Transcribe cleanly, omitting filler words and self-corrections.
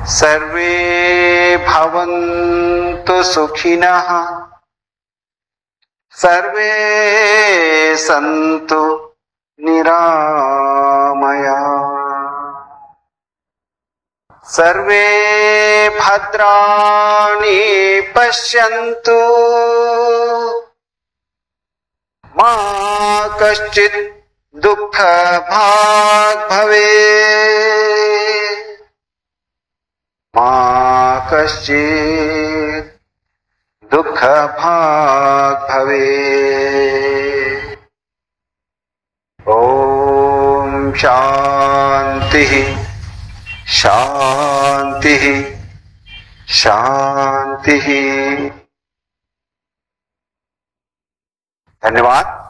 सर्वे भवन्तु सुखिनः, सर्वे सन्तु निरामयाः, सर्वे भद्राणि पश्यन्तु, मा कश्चित् दुःखभाग् भवेत्, मा कश्चित् दुःखभाग् भवेत्। ॐ शान्तिः शान्तिः शान्तिः। धन्यवाद।